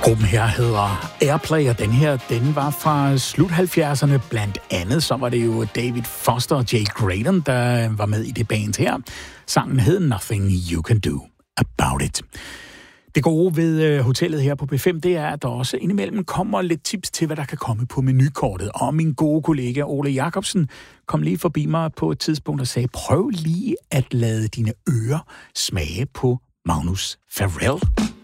Gruppen her hedder Airplay, og den var fra slut 70'erne. Blandt andet så var det jo David Foster og Jay Graydon, der var med i det band her. Sangen hed Nothing You Can Do About It. Det gode ved hotellet her på B5, det er, at der også indimellem kommer lidt tips til, hvad der kan komme på menukortet. Og min gode kollega Ole Jacobsen kom lige forbi mig på et tidspunkt og sagde, prøv lige at lade dine ører smage på Magnus Farrell.